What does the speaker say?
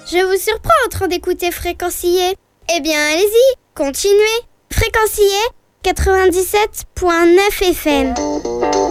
Je vous surprends en train d'écouter Fréquencier. Eh bien, allez-y, continuez. Fréquencier 97.9 FM.